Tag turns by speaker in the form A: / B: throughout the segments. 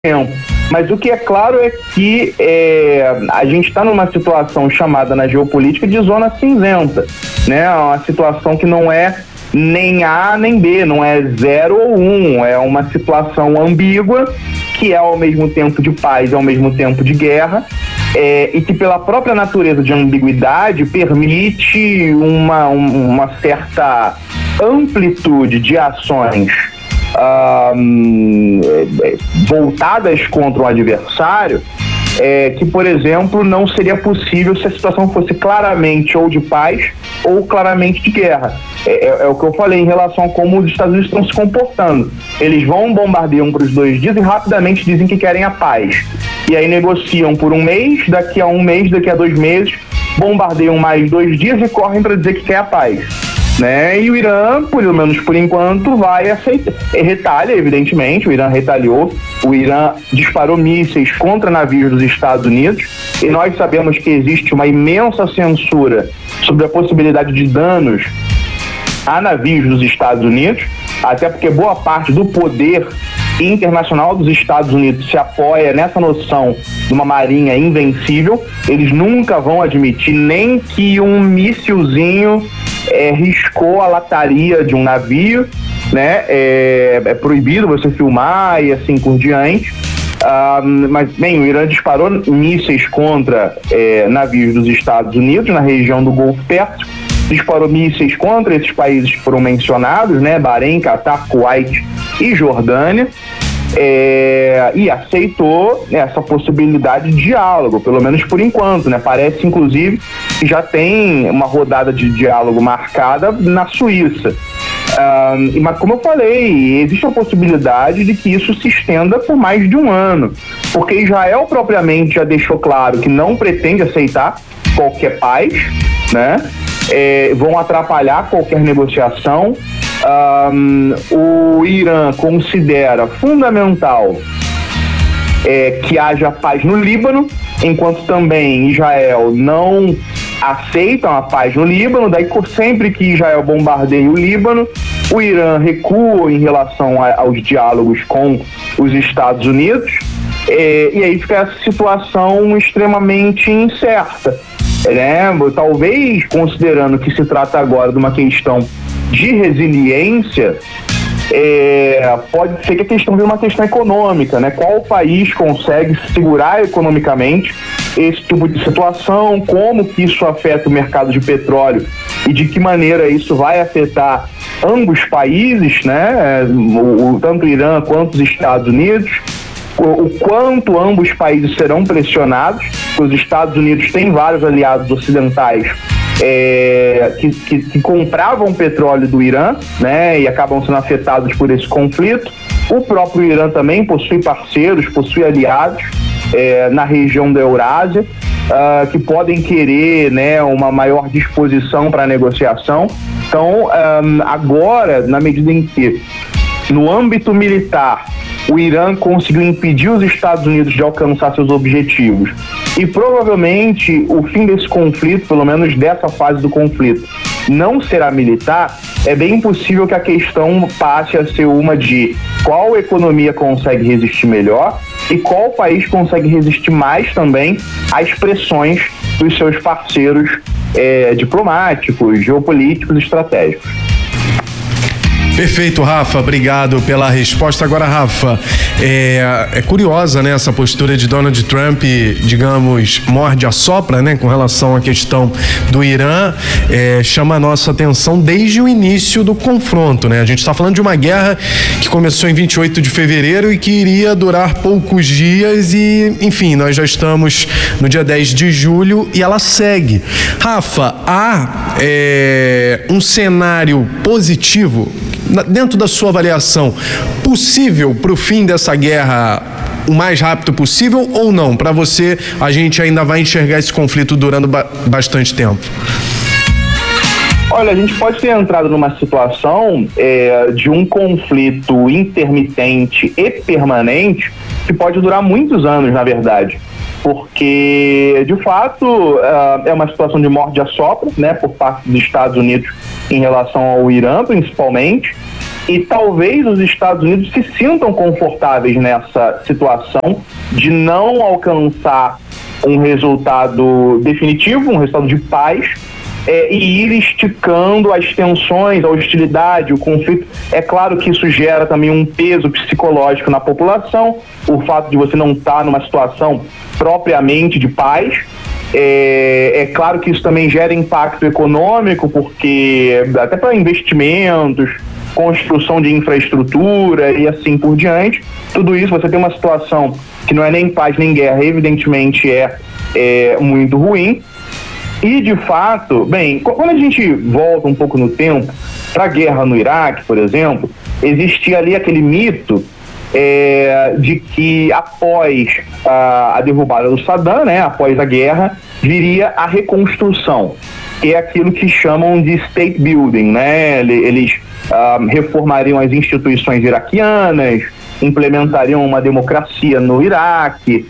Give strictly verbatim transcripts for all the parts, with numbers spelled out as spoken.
A: tempo. Mas o que é claro é que é, a gente está numa situação chamada na geopolítica de zona cinzenta, né? Uma situação que não é nem A nem B, não é zero ou um, é uma situação ambígua que é ao mesmo tempo de paz e ao mesmo tempo de guerra, é, e que pela própria natureza de ambiguidade permite uma, uma certa amplitude de ações Um, voltadas contra o adversário, é, que, por exemplo, não seria possível se a situação fosse claramente ou de paz ou claramente de guerra. É, é, é o que eu falei em relação a como os Estados Unidos estão se comportando. Eles vão, bombardeiam por os dois dias e rapidamente dizem que querem a paz. E aí negociam por um mês, daqui a um mês, daqui a dois meses, bombardeiam mais dois dias e correm para dizer que quer a paz. Né? E o Irã, pelo menos por enquanto, vai aceitar. Retalha, evidentemente, o Irã retaliou. O Irã disparou mísseis contra navios dos Estados Unidos e nós sabemos que existe uma imensa censura sobre a possibilidade de danos a navios dos Estados Unidos, até porque boa parte do poder internacional dos Estados Unidos se apoia nessa noção de uma marinha invencível. Eles nunca vão admitir nem que um míssilzinho É, riscou a lataria de um navio, né? É, é proibido você filmar e assim por diante. Ah, mas, bem, o Irã disparou mísseis contra é, navios dos Estados Unidos na região do Golfo Pérsico, disparou mísseis contra esses países que foram mencionados, né? Bahrein, Catar, Kuwait e Jordânia. É, e aceitou essa possibilidade de diálogo, pelo menos por enquanto, né? Parece, inclusive, que já tem uma rodada de diálogo marcada na Suíça. Um, mas, como eu falei, existe a possibilidade de que isso se estenda por mais de um ano, porque Israel propriamente já deixou claro que não pretende aceitar qualquer paz, né? É, vão atrapalhar qualquer negociação. Um, o Irã considera fundamental é, que haja paz no Líbano, enquanto também Israel não aceita a paz no Líbano. Daí, sempre que Israel bombardeia o Líbano, o Irã recua em relação a, aos diálogos com os Estados Unidos, é, e aí fica essa situação extremamente incerta, né? Talvez, considerando que se trata agora de uma questão de resiliência, é, pode ser que a questão seja uma questão econômica, né? Qual país consegue segurar economicamente esse tipo de situação, como que isso afeta o mercado de petróleo e de que maneira isso vai afetar ambos países, né? O, o, tanto o Irã quanto os Estados Unidos, o, o quanto ambos países serão pressionados. Os Estados Unidos têm vários aliados ocidentais É, que, que, que compravam petróleo do Irã, né, e acabam sendo afetados por esse conflito. O próprio Irã também possui parceiros, possui aliados é, na região da Eurásia, uh, que podem querer, né, uma maior disposição para a negociação. Então, um, agora, na medida em que, no âmbito militar, o Irã conseguiu impedir os Estados Unidos de alcançar seus objetivos, e provavelmente o fim desse conflito, pelo menos dessa fase do conflito, não será militar, é bem possível que a questão passe a ser uma de qual economia consegue resistir melhor e qual país consegue resistir mais também às pressões dos seus parceiros é, diplomáticos, geopolíticos e estratégicos.
B: Perfeito, Rafa, obrigado pela resposta. Agora, Rafa, é, é curiosa, né, essa postura de Donald Trump, digamos, morde-a-sopra, né, com relação à questão do Irã, é, chama a nossa atenção desde o início do confronto, né? A gente está falando de uma guerra que começou em vinte e oito de fevereiro e que iria durar poucos dias e, enfim, nós já estamos no dia dez de julho e ela segue. Rafa, há é, um cenário positivo dentro da sua avaliação, possível para o fim dessa guerra o mais rápido possível ou não? Para você, a gente ainda vai enxergar esse conflito durando ba- bastante tempo?
A: Olha, a gente pode ter entrado numa situação é, de um conflito intermitente e permanente que pode durar muitos anos, na verdade. Porque, de fato, uh, é uma situação de morde-a-sopra, né, por parte dos Estados Unidos em relação ao Irã, principalmente. e talvez os Estados Unidos se sintam confortáveis nessa situação de não alcançar um resultado definitivo, um resultado de paz, é, e ir esticando as tensões, a hostilidade, o conflito. É claro que isso gera também um peso psicológico na população, o fato de você não estar numa situação propriamente de paz. É, é claro que isso também gera impacto econômico, porque até para investimentos, construção de infraestrutura e assim por diante, tudo isso, você tem uma situação que não é nem paz nem guerra, evidentemente é, é muito ruim. E de fato, bem, quando a gente volta um pouco no tempo para a guerra no Iraque, por exemplo, existia ali aquele mito é, de que após a, a derrubada do Saddam, né, após a guerra, viria a reconstrução, que é aquilo que chamam de state building, né? Eles uh, reformariam as instituições iraquianas, implementariam uma democracia no Iraque,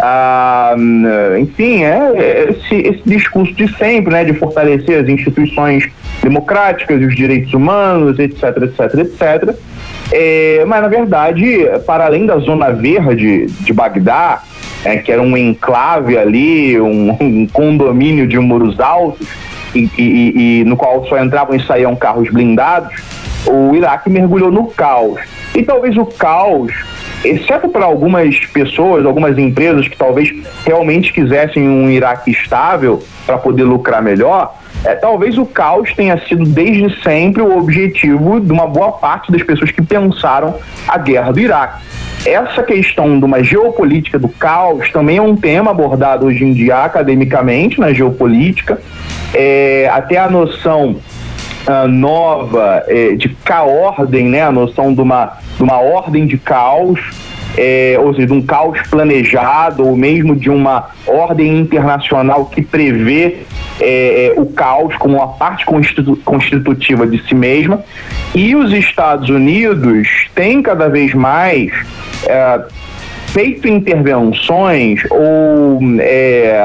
A: uh, enfim, é esse, esse discurso de sempre, né, de fortalecer as instituições democráticas e os direitos humanos, etc, etc, etcétera. É, mas, na verdade, para além da zona verde de Bagdá, é, que era um enclave ali, um, um condomínio de muros altos, e, e, e no qual só entravam e saíam carros blindados, o Iraque mergulhou no caos. E talvez o caos, exceto para algumas pessoas, algumas empresas que talvez realmente quisessem um Iraque estável para poder lucrar melhor, é, talvez o caos tenha sido desde sempre o objetivo de uma boa parte das pessoas que pensaram a guerra do Iraque. Essa questão de uma geopolítica do caos também é um tema abordado hoje em dia academicamente na geopolítica. É, até a noção uh, nova é, de caordem, né, a noção de uma, de uma ordem de caos, é, ou seja, de um caos planejado, ou mesmo de uma ordem internacional que prevê é, o caos como uma parte constitu- constitutiva de si mesma. E os Estados Unidos têm cada vez mais é, feito intervenções ou é,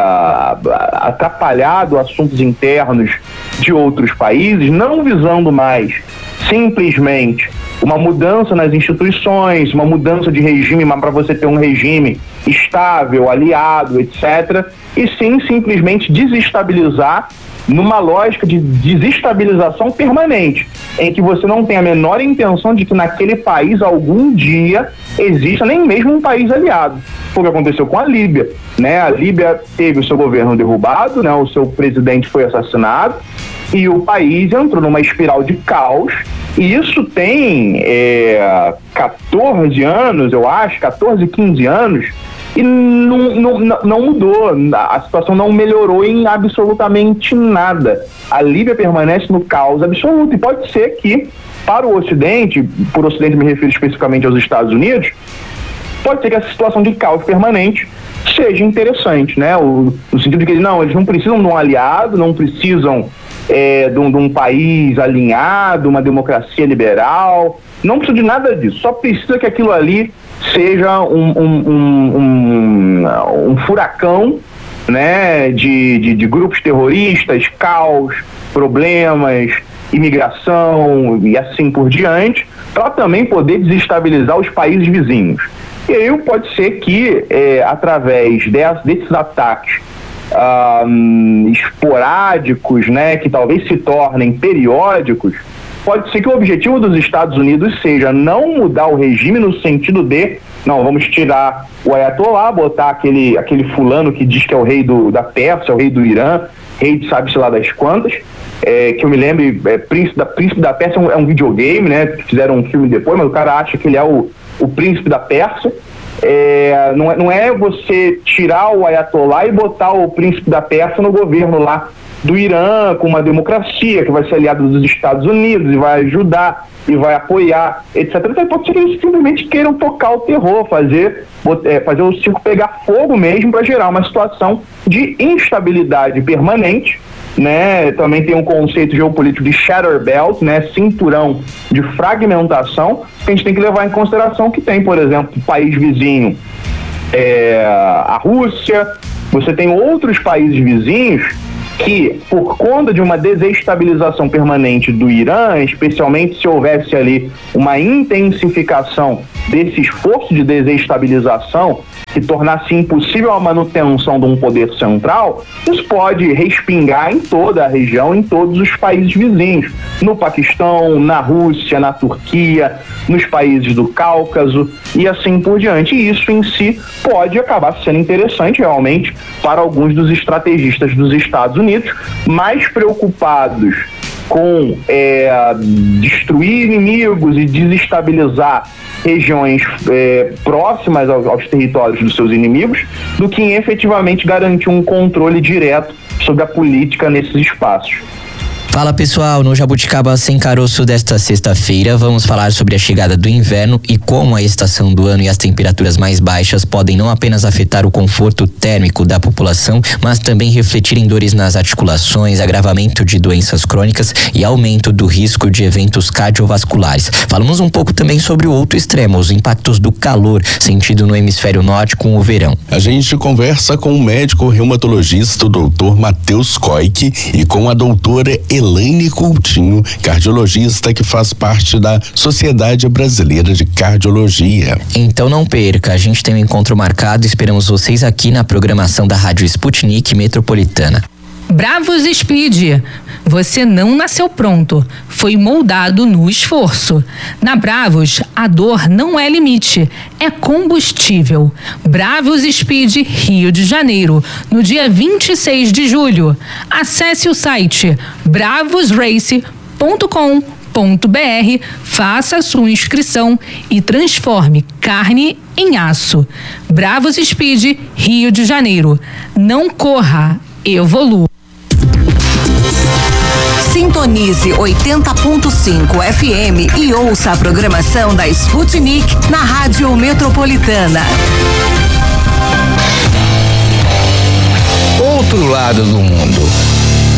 A: atrapalhado assuntos internos de outros países, não visando mais simplesmente uma mudança nas instituições, uma mudança de regime, mas para você ter um regime estável, aliado, etcétera, e sim simplesmente desestabilizar numa lógica de desestabilização permanente, em que você não tem a menor intenção de que naquele país algum dia exista nem mesmo um país aliado. Foi o que aconteceu com a Líbia, né? A Líbia teve o seu governo derrubado, né? O seu presidente foi assassinado e o país entrou numa espiral de caos. E isso tem é, catorze anos, eu acho, catorze, quinze anos, e não, não, não mudou, a situação não melhorou em absolutamente nada. A Líbia permanece no caos absoluto, e pode ser que, para o Ocidente, por Ocidente me refiro especificamente aos Estados Unidos, pode ser que essa situação de caos permanente seja interessante, né? O, no sentido de que não, eles não precisam de um aliado, não precisam é, de, um, de um país alinhado, uma democracia liberal, não precisa de nada disso, só precisa que aquilo ali seja um, um, um, um, um furacão, né, de, de, de grupos terroristas, caos, problemas, imigração e assim por diante, para também poder desestabilizar os países vizinhos. E aí pode ser que, é, através de, desses ataques um, esporádicos, né, que talvez se tornem periódicos, pode ser que o objetivo dos Estados Unidos seja não mudar o regime no sentido de, não, vamos tirar o Ayatollah, botar aquele, aquele fulano que diz que é o rei do, da Pérsia, o rei do Irã, rei de sabe-se lá das quantas, é, que eu me lembro, é, Príncipe, da, Príncipe da Pérsia é um, é um videogame, né, que fizeram um filme depois, mas o cara acha que ele é o, o Príncipe da Pérsia. É, não, é, não é você tirar o Ayatollah e botar o Príncipe da Pérsia no governo lá do Irã, com uma democracia que vai ser aliado dos Estados Unidos e vai ajudar e vai apoiar, etcétera. Então, pode ser que eles simplesmente queiram tocar o terror, fazer, fazer o circo pegar fogo mesmo para gerar uma situação de instabilidade permanente, né? Também tem um conceito geopolítico de shadow belt, né? Cinturão de fragmentação, que a gente tem que levar em consideração que tem, por exemplo, o país vizinho, é, a Rússia, você tem outros países vizinhos que, por conta de uma desestabilização permanente do Irã, especialmente se houvesse ali uma intensificação desse esforço de desestabilização que tornasse impossível a manutenção de um poder central, isso pode respingar em toda a região, em todos os países vizinhos, no Paquistão, na Rússia, na Turquia, nos países do Cáucaso e assim por diante. E isso em si pode acabar sendo interessante realmente para alguns dos estrategistas dos Estados Unidos, mais preocupados com é, destruir inimigos e desestabilizar regiões é, próximas aos, aos territórios dos seus inimigos, do que em efetivamente garantir um controle direto sobre a política nesses espaços.
C: Fala pessoal, no Jabuticaba Sem Caroço desta sexta-feira vamos falar sobre a chegada do inverno e como a estação do ano e as temperaturas mais baixas podem não apenas afetar o conforto térmico da população, mas também refletir em dores nas articulações, agravamento de doenças crônicas e aumento do risco de eventos cardiovasculares. Falamos um pouco também sobre o outro extremo, os impactos do calor sentido no hemisfério norte com o verão.
D: A gente conversa com o médico reumatologista, o doutor Matheus Koik, e com a doutora Elaine Coutinho, cardiologista que faz parte da Sociedade Brasileira de Cardiologia.
C: Então não perca, a gente tem um encontro marcado, esperamos vocês aqui na programação da Rádio Sputnik Metropolitana.
E: Bravos Speed, você não nasceu pronto, foi moldado no esforço. Na Bravos, a dor não é limite, é combustível. Bravos Speed Rio de Janeiro, no dia vinte e seis de julho. Acesse o site bravos race ponto com ponto b r, faça a sua inscrição e transforme carne em aço. Bravos Speed Rio de Janeiro, não corra, evolua.
F: Sintonize oitenta ponto cinco F M e ouça a programação da Sputnik na Rádio Metropolitana.
G: Outro lado do mundo.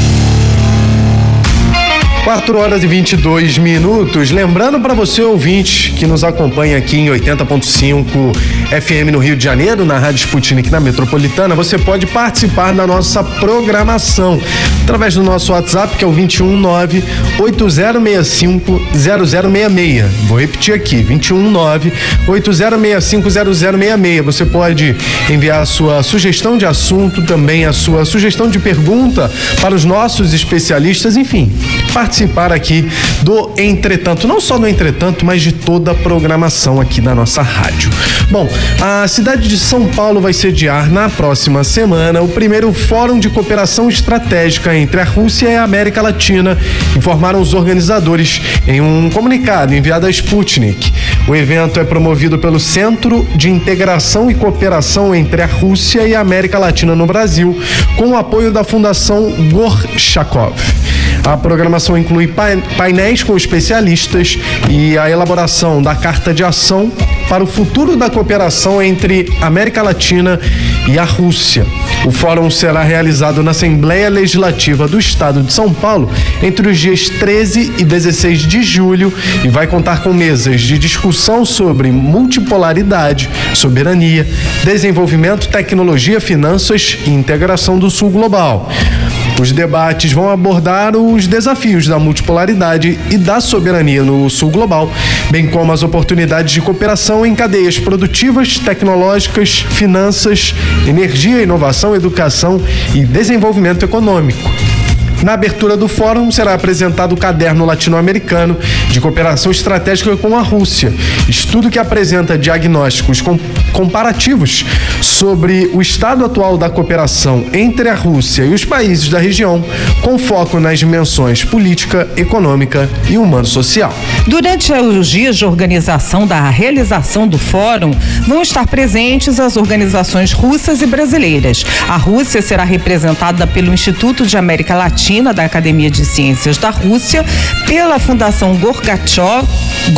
B: quatro horas e vinte e dois minutos. Lembrando para você, ouvinte, que nos acompanha aqui em oitenta ponto cinco F M no Rio de Janeiro, na Rádio Sputnik na Metropolitana, você pode participar da nossa programação através do nosso WhatsApp, que é o vinte e um nove oito zero seis cinco zero zero seis seis. Vou repetir aqui, vinte e um nove oito zero seis cinco zero zero seis seis. Você pode enviar a sua sugestão de assunto, também a sua sugestão de pergunta para os nossos especialistas, enfim, participar aqui do Entretanto, não só do Entretanto, mas de toda a programação aqui da nossa rádio. Bom, a cidade de São Paulo vai sediar na próxima semana o primeiro Fórum de Cooperação Estratégica entre a Rússia e a América Latina, informaram os organizadores em um comunicado enviado à Sputnik. O evento é promovido pelo Centro de Integração e Cooperação entre a Rússia e a América Latina no Brasil, com o apoio da Fundação Gorchakov. A programação inclui painéis com especialistas e a elaboração da Carta de Ação para o futuro da cooperação entre a América Latina e a Rússia. O fórum será realizado na Assembleia Legislativa do Estado de São Paulo entre os dias treze e dezesseis de julho e vai contar com mesas de discussão sobre multipolaridade, soberania, desenvolvimento, tecnologia, finanças e integração do Sul Global. Os debates vão abordar os desafios da multipolaridade e da soberania no Sul Global, bem como as oportunidades de cooperação em cadeias produtivas, tecnológicas, finanças, energia, inovação, educação e desenvolvimento econômico. Na abertura do fórum será apresentado o Caderno Latino-Americano de Cooperação Estratégica com a Rússia, estudo que apresenta diagnósticos com, comparativos sobre o estado atual da cooperação entre a Rússia e os países da região, com foco nas dimensões política, econômica e humano-social.
H: Durante os dias de organização da realização do fórum, vão estar presentes as organizações russas e brasileiras. A Rússia será representada pelo Instituto de América Latina da Academia de Ciências da Rússia, pela Fundação Gorchakov,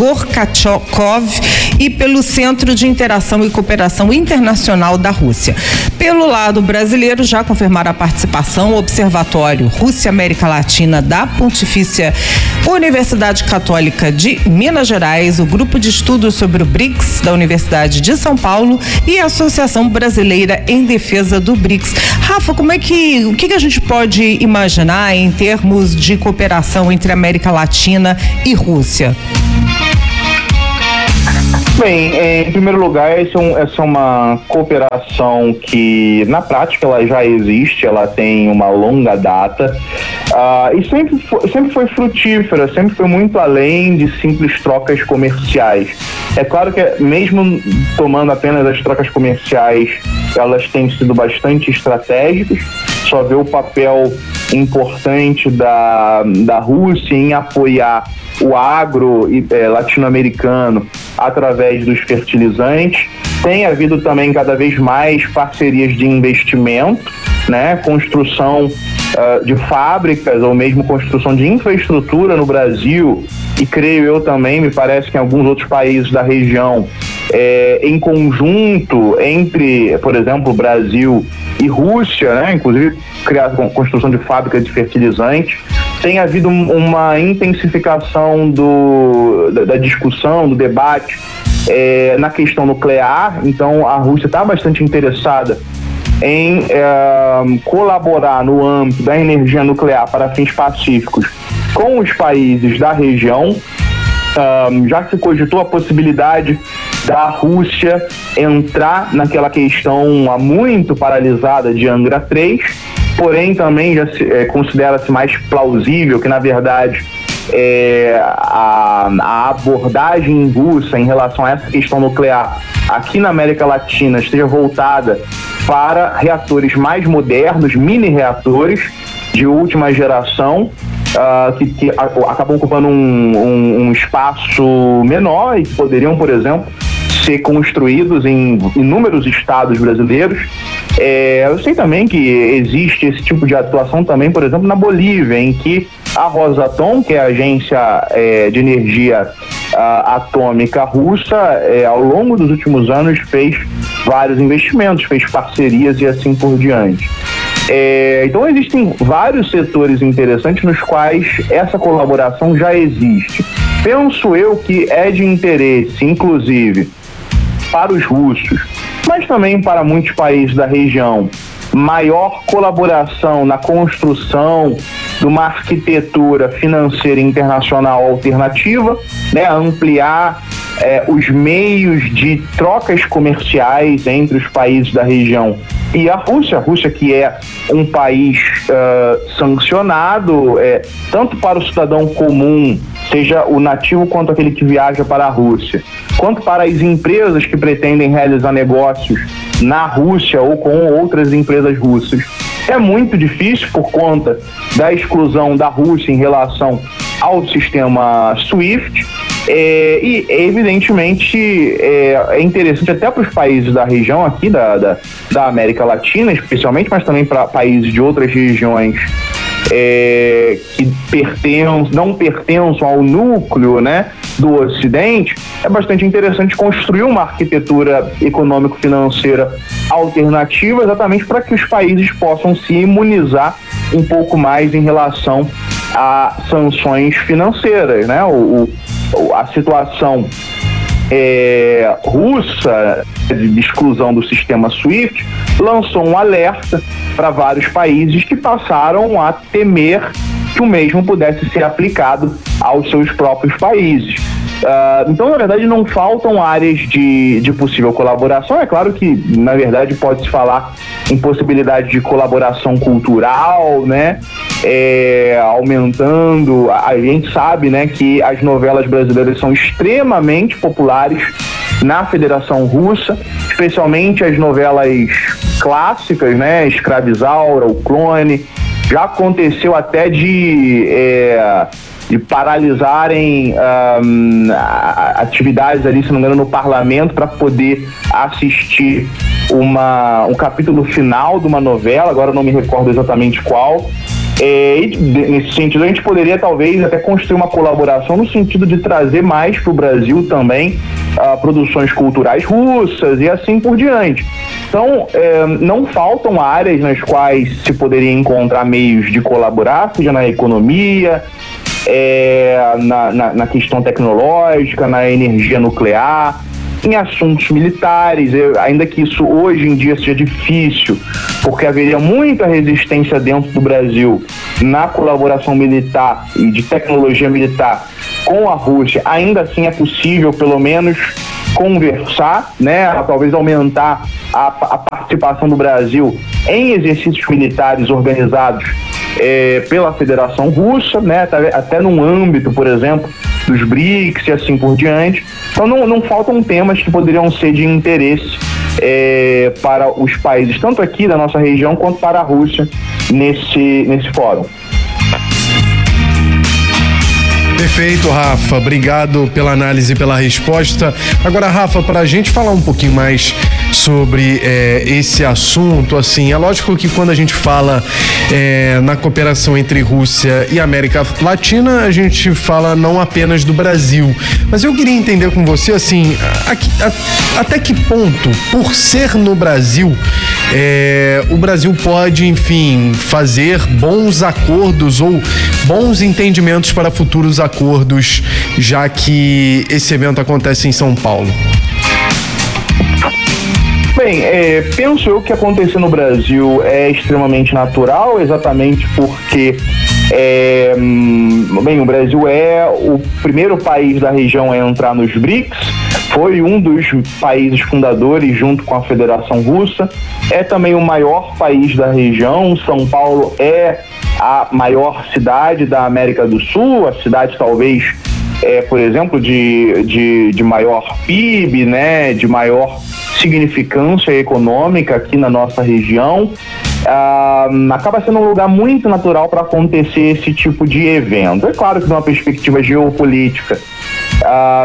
H: Gorchakov e pelo Centro de Interação e Cooperação Internacional da Rússia. Pelo lado brasileiro, já confirmaram a participação o Observatório Rússia-América Latina da Pontifícia Universidade Católica de Minas Gerais, o Grupo de Estudos sobre o BRICS da Universidade de São Paulo e a Associação Brasileira em Defesa do BRICS. Rafa, como é que, o que, que a gente pode imaginar em termos de cooperação entre América Latina e Rússia?
A: Bem, em primeiro lugar, essa é, um, essa é uma cooperação que, na prática, ela já existe, ela tem uma longa data uh, e sempre foi, sempre foi frutífera, sempre foi muito além de simples trocas comerciais. É claro que, mesmo tomando apenas as trocas comerciais, elas têm sido bastante estratégicas. Só vê o papel importante da, da Rússia em apoiar o agro é, latino-americano através dos fertilizantes. Tem havido também cada vez mais parcerias de investimento, né? Construção uh, de fábricas ou mesmo construção de infraestrutura no Brasil, e creio eu também, me parece que em alguns outros países da região, é, em conjunto entre, por exemplo, Brasil e Rússia, né? Inclusive criar construção de fábricas de fertilizantes. Tem havido uma intensificação do, da, da discussão, do debate é, na questão nuclear. Então a Rússia está bastante interessada em é, colaborar no âmbito da energia nuclear para fins pacíficos com os países da região. Um, já se cogitou a possibilidade da Rússia entrar naquela questão há muito paralisada de Angra três, porém também já se, é, considera-se mais plausível que, na verdade, é, a, a abordagem russa em relação a essa questão nuclear aqui na América Latina esteja voltada para reatores mais modernos, mini-reatores de última geração, Uh, que, que a, acabam ocupando um, um, um espaço menor e poderiam, por exemplo, ser construídos em inúmeros estados brasileiros. É, eu sei também que existe esse tipo de atuação também, por exemplo, na Bolívia, em que a Rosatom, que é a agência é, de energia uh, atômica russa, é, ao longo dos últimos anos fez vários investimentos, fez parcerias e assim por diante. É, então existem vários setores interessantes nos quais essa colaboração já existe. Penso eu que é de interesse, inclusive, para os russos, mas também para muitos países da região, maior colaboração na construção de uma arquitetura financeira internacional alternativa, né, ampliar é, os meios de trocas comerciais entre os países da região e a Rússia, a Rússia que é um país uh, sancionado, é, tanto para o cidadão comum, seja o nativo quanto aquele que viaja para a Rússia, quanto para as empresas que pretendem realizar negócios na Rússia ou com outras empresas russas. É muito difícil por conta da exclusão da Rússia em relação ao sistema SWIFT. É, e evidentemente é, é interessante até para os países da região aqui da, da, da América Latina especialmente, mas também para países de outras regiões é, que pertencem, não pertencem ao núcleo, né, do Ocidente. É bastante interessante construir uma arquitetura econômico-financeira alternativa, exatamente para que os países possam se imunizar um pouco mais em relação a sanções financeiras, né? O, o, a situação é, russa de exclusão do sistema SWIFT lançou um alerta para vários países que passaram a temer que o mesmo pudesse ser aplicado aos seus próprios países. Uh, então, na verdade, não faltam áreas de, de possível colaboração. É claro que, na verdade, pode-se falar em possibilidade de colaboração cultural, né? É, aumentando. A gente sabe, né, que as novelas brasileiras são extremamente populares na Federação Russa, especialmente as novelas clássicas, né? Escravizaura, O Clone. Já aconteceu até de... É, de paralisarem um, atividades ali, se não me engano, no parlamento para poder assistir uma, um capítulo final de uma novela, agora eu não me recordo exatamente qual. É, e nesse sentido a gente poderia talvez até construir uma colaboração no sentido de trazer mais para o Brasil também uh, produções culturais russas e assim por diante. Então, é, não faltam áreas nas quais se poderia encontrar meios de colaborar, seja na economia, É, na, na, na questão tecnológica, na energia nuclear. em assuntos militares, ainda que isso hoje em dia seja difícil, porque haveria muita resistência dentro do Brasil na colaboração militar e de tecnologia militar com a Rússia. Ainda assim é possível, pelo menos, conversar, né, talvez aumentar a, a participação do Brasil em exercícios militares organizados é, pela Federação Russa, né, até, até num âmbito, por exemplo, dos BRICS e assim por diante. Então não, não faltam temas que poderiam ser de interesse é, para os países, tanto aqui da nossa região quanto para a Rússia nesse, nesse fórum.
B: Perfeito, Rafa. Obrigado pela análise e pela resposta. Agora, Rafa, para a gente falar um pouquinho mais sobre é, esse assunto, assim, é lógico que quando a gente fala é, na cooperação entre Rússia e América Latina, a gente fala não apenas do Brasil. Mas eu queria entender com você, assim, a, a, até que ponto, por ser no Brasil, é, o Brasil pode, enfim, fazer bons acordos ou bons entendimentos para futuros acordos, já que esse evento acontece em São Paulo?
A: Bem, é, penso eu que acontecer no Brasil é extremamente natural, exatamente porque é, bem, o Brasil é o primeiro país da região a entrar nos BRICS, foi um dos países fundadores junto com a Federação Russa, é também o maior país da região. São Paulo é a maior cidade da América do Sul, a cidade talvez, é, por exemplo, de, de, de maior P I B, né, de maior significância econômica aqui na nossa região. Ah, acaba sendo um lugar muito natural para acontecer esse tipo de evento. É claro que de uma perspectiva geopolítica, ah,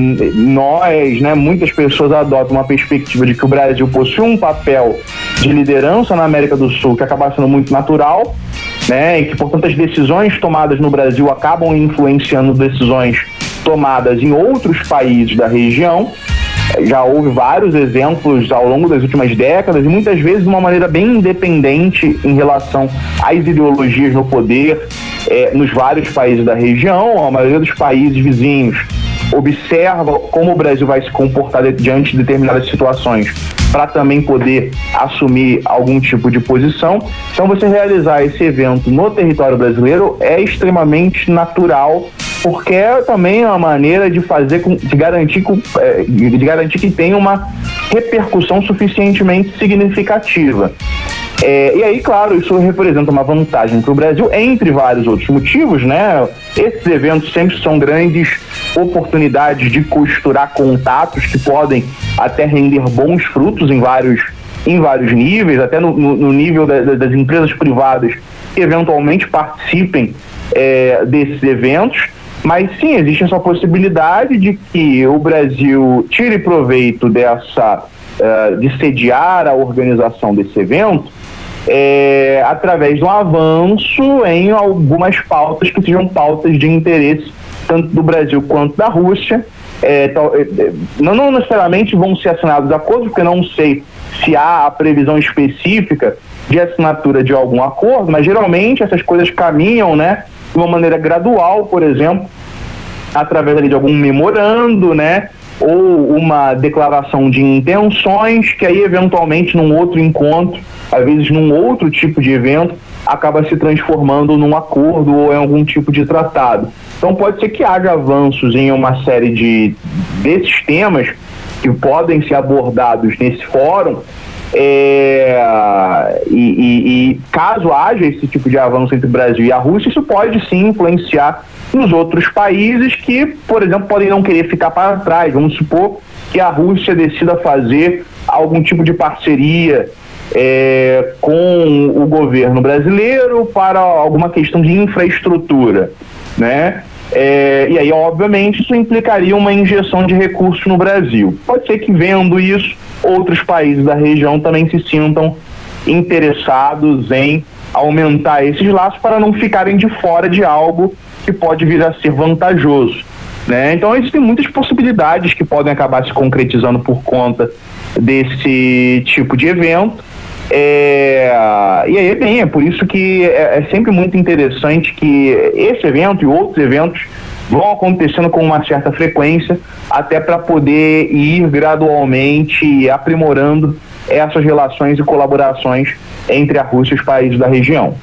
A: nós, né, muitas pessoas adotam uma perspectiva de que o Brasil possui um papel de liderança na América do Sul que acaba sendo muito natural, né, e que, portanto, as decisões tomadas no Brasil acabam influenciando decisões tomadas em outros países da região. Já houve vários exemplos ao longo das últimas décadas e muitas vezes de uma maneira bem independente em relação às ideologias no poder eh, nos vários países da região. A maioria dos países vizinhos observa como o Brasil vai se comportar diante de determinadas situações para também poder assumir algum tipo de posição. Então, você realizar esse evento no território brasileiro é extremamente natural, porque é também uma maneira de fazer, de garantir, de garantir que tenha uma repercussão suficientemente significativa. É, e aí, claro, isso representa uma vantagem para o Brasil, entre vários outros motivos, né? Esses eventos sempre são grandes oportunidades de costurar contatos que podem até render bons frutos em vários, em vários níveis, até no, no, no nível da, das empresas privadas que eventualmente participem é, desses eventos. Mas sim, existe essa possibilidade de que o Brasil tire proveito dessa, uh, de sediar a organização desse evento é, através de um avanço em algumas pautas que sejam pautas de interesse tanto do Brasil quanto da Rússia. É, não, não necessariamente vão ser assinados acordos, porque não sei se há a previsão específica de assinatura de algum acordo, mas geralmente essas coisas caminham, né, de uma maneira gradual, por exemplo, através ali de algum memorando, né, ou uma declaração de intenções, que aí eventualmente num outro encontro, às vezes num outro tipo de evento, acaba se transformando num acordo ou em algum tipo de tratado. Então pode ser que haja avanços em uma série de desses temas que podem ser abordados nesse fórum, é, e, e, e caso haja esse tipo de avanço entre o Brasil e a Rússia, isso pode sim influenciar nos outros países que, por exemplo, podem não querer ficar para trás. Vamos supor que a Rússia decida fazer algum tipo de parceria é, com o governo brasileiro para alguma questão de infraestrutura, né? É, e aí, obviamente, isso implicaria uma injeção de recursos no Brasil. Pode ser que, vendo isso, outros países da região também se sintam interessados em aumentar esses laços para não ficarem de fora de algo que pode vir a ser vantajoso, né? Então, existem muitas possibilidades que podem acabar se concretizando por conta desse tipo de evento. É, e aí, bem, é por isso que é, é sempre muito interessante que esse evento e outros eventos vão acontecendo com uma certa frequência, até para poder ir gradualmente aprimorando essas relações e colaborações entre a Rússia e os países da região.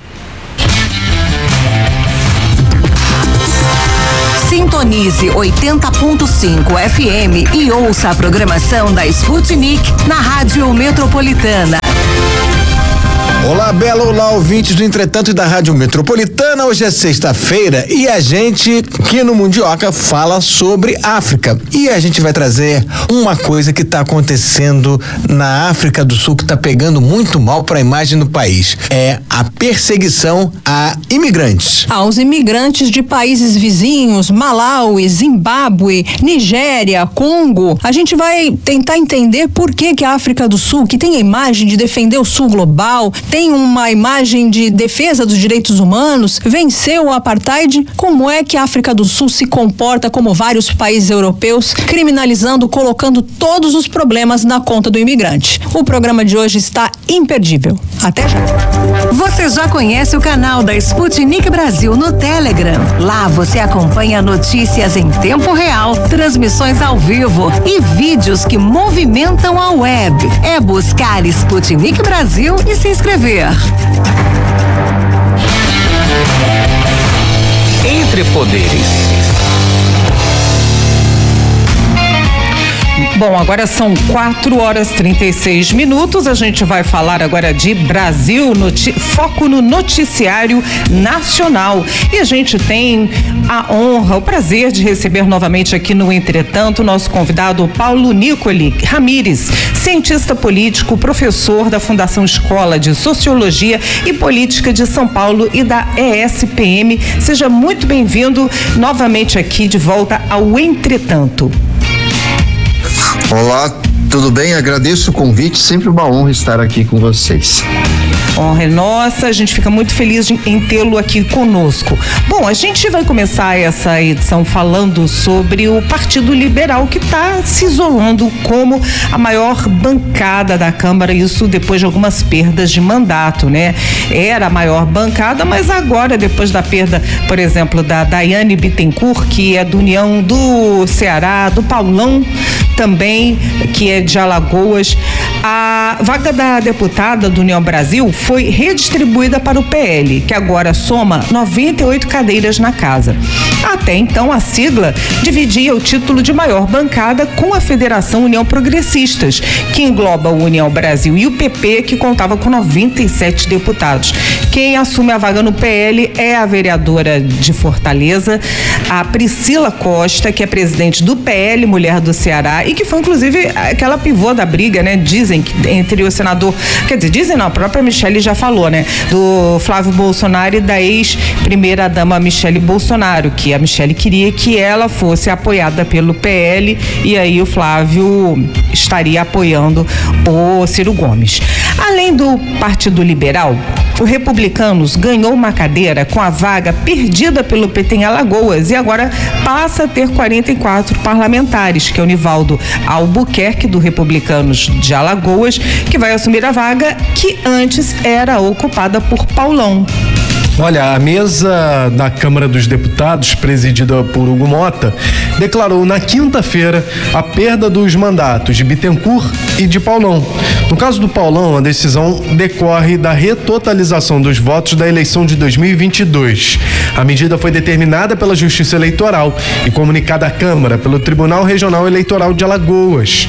F: Sintonize oitenta ponto cinco F M e ouça a programação da Sputnik na Rádio Metropolitana.
I: Olá, Bela, olá, ouvintes do Entretanto e da Rádio Metropolitana. Hoje é sexta-feira e a gente, aqui no Mundioca, fala sobre África. E a gente vai trazer uma coisa que está acontecendo na África do Sul, que está pegando muito mal para a imagem do país. É a perseguição a imigrantes.
J: Aos imigrantes de países vizinhos, Malawi, Zimbábue, Nigéria, Congo. A gente vai tentar entender por que que a África do Sul, que tem a imagem de defender o Sul global, tem uma imagem de defesa dos direitos humanos, venceu o apartheid. Como é que a África do Sul se comporta como vários países europeus, criminalizando, colocando todos os problemas na conta do imigrante? O programa de hoje está imperdível. Até já.
F: Você já conhece o canal da Sputnik Brasil no Telegram? Lá você acompanha notícias em tempo real, transmissões ao vivo e vídeos que movimentam a web. É buscar Sputnik Brasil e se inscrever.
G: Entre Poderes.
H: Bom, agora são quatro horas e trinta e seis minutos. A gente vai falar agora de Brasil, noti- foco no noticiário nacional. E a gente tem a honra, o prazer de receber novamente aqui no Entretanto o nosso convidado Paulo Nicoli Ramires, cientista político, professor da Fundação Escola de Sociologia e Política de São Paulo e da E S P M. Seja muito bem-vindo novamente aqui de volta ao Entretanto.
K: Olá, tudo bem? Agradeço o convite, sempre uma honra estar aqui com vocês.
H: Honra é nossa, a gente fica muito feliz de, em tê-lo aqui conosco. Bom, a gente vai começar essa edição falando sobre o Partido Liberal, que está se isolando como a maior bancada da Câmara, isso depois de algumas perdas de mandato, né? Era a maior bancada, mas agora, depois da perda, por exemplo, da Daiane Bittencourt, que é do União do Ceará, do Paulão também, que é de Alagoas, a vaga da deputada do União Brasil foi redistribuída para o P L, que agora soma noventa e oito cadeiras na casa. Até então, a sigla dividia o título de maior bancada com a Federação União Progressistas, que engloba o União Brasil e o P P, que contava com noventa e sete deputados. Quem assume a vaga no P L é a vereadora de Fortaleza, a Priscila Costa, que é presidente do P L, mulher do Ceará, e que foi, inclusive, aquela pivô da briga, né? Dizem que entre o senador, quer dizer, dizem não, a própria Michele já falou, né? Do Flávio Bolsonaro e da ex-primeira-dama Michele Bolsonaro, que a Michele queria que ela fosse apoiada pelo P L e aí o Flávio estaria apoiando o Ciro Gomes. Além do Partido Liberal, o Republicanos ganhou uma cadeira com a vaga perdida pelo P T em Alagoas e agora passa a ter quarenta e quatro parlamentares, que é o Nivaldo Albuquerque, do Republicanos de Alagoas, que vai assumir a vaga que antes era ocupada por Paulão.
B: Olha, a mesa da Câmara dos Deputados, presidida por Hugo Mota, declarou na quinta-feira a perda dos mandatos de Bittencourt e de Paulão. No caso do Paulão, a decisão decorre da retotalização dos votos da eleição de dois mil e vinte e dois. A medida foi determinada pela Justiça Eleitoral e comunicada à Câmara pelo Tribunal Regional Eleitoral de Alagoas.